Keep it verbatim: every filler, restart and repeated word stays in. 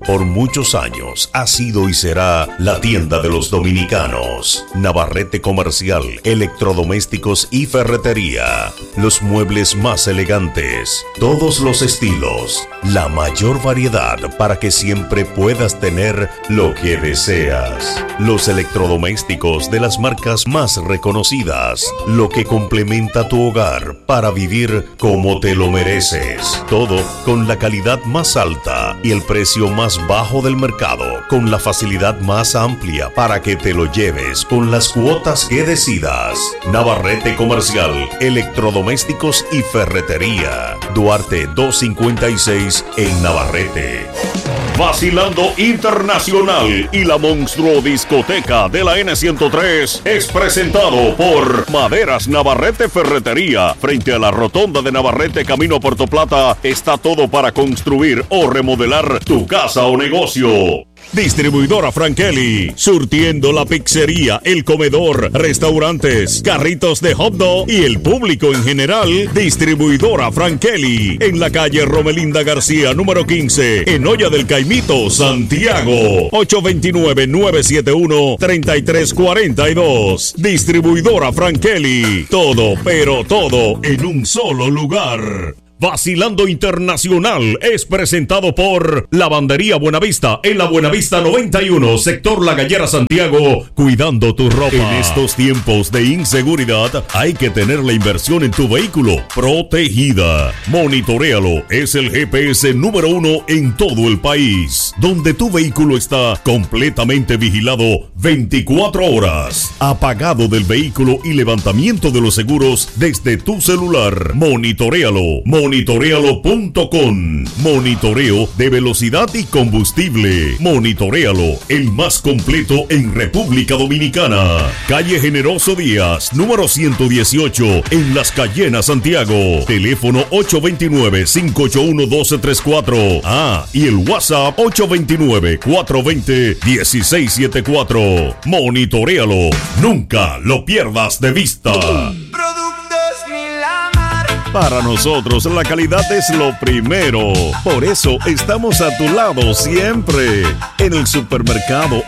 por muchos años ha sido y será la tienda de los dominicanos. Navarrete Comercial, electrodomésticos y ferretería. Los muebles más elegantes, todos los estilos, la mayor variedad para que siempre puedas tener lo que deseas. Los electrodomésticos de las marcas más reconocidas, lo que complementa tu hogar para vivir como te lo mereces. Todo con la calidad más alta y el precio más bajo del mercado, con la facilidad más amplia para que te lo lleves con las cuotas que decidas. Navarrete Comercial, electrodomésticos y ferretería. Duarte doscientos cincuenta y seis en Navarrete. Vacilando Internacional y la monstruo discoteca de la ene ciento tres es presentado por Maderas Navarrete Ferretería. Frente a la rotonda de Navarrete, camino a Puerto Plata, está todo para construir o remodelar tu casa o negocio. Distribuidora Frankeli, surtiendo la pizzería, el comedor, restaurantes, carritos de hot dog y el público en general. Distribuidora Frankeli, en la calle Romelinda García, número quince, en Olla del Caimito, Santiago. ocho dos nueve, nueve siete uno, tres tres cuatro dos. Distribuidora Frankeli, todo, pero todo en un solo lugar. Vacilando Internacional es presentado por Lavandería Buenavista en la Buenavista noventa y uno, sector La Gallera, Santiago, cuidando tu ropa. En estos tiempos de inseguridad hay que tener la inversión en tu vehículo protegida. Monitoréalo, es el G P S número uno en todo el país, donde tu vehículo está completamente vigilado veinticuatro horas, apagado del vehículo y levantamiento de los seguros desde tu celular. Monitoréalo, monitorealo punto com. Monitoreo de velocidad y combustible. Monitoréalo, el más completo en República Dominicana. Calle Generoso Díaz, número ciento dieciocho, en Las Cayenas, Santiago. Teléfono ocho dos nueve, cinco ocho uno, uno dos tres cuatro. Ah, y el WhatsApp ocho dos nueve, cuatro dos cero, uno seis siete cuatro. Monitoréalo, nunca lo pierdas de vista. Para nosotros la calidad es lo primero. Por eso estamos a tu lado siempre. En el supermercado,